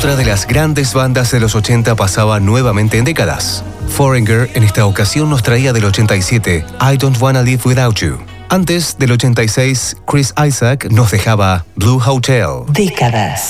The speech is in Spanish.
Otra de las grandes bandas de los 80 pasaba nuevamente en décadas. Foreigner en esta ocasión nos traía del 87 I Don't Wanna Live Without You. Antes del 86, Chris Isaak nos dejaba Blue Hotel. Décadas.